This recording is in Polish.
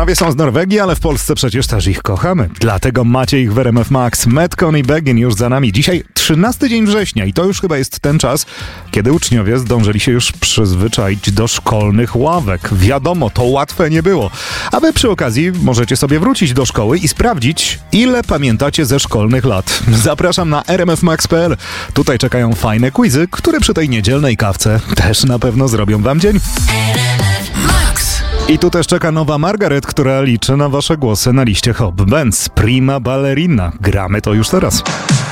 Panowie są z Norwegii, ale w Polsce przecież też ich kochamy. Dlatego macie ich w RMF Max. Metcon i Begin już za nami. Dzisiaj 13 dzień września i to już chyba jest ten czas, kiedy uczniowie zdążyli się już przyzwyczaić do szkolnych ławek. Wiadomo, to łatwe nie było. A wy przy okazji możecie sobie wrócić do szkoły i sprawdzić, ile pamiętacie ze szkolnych lat. Zapraszam na rmfmax.pl. Tutaj czekają fajne quizy, które przy tej niedzielnej kawce też na pewno zrobią wam dzień. I tu też czeka nowa Margaret, która liczy na wasze głosy na liście Hop Benz. Prima Ballerina. Gramy to już teraz.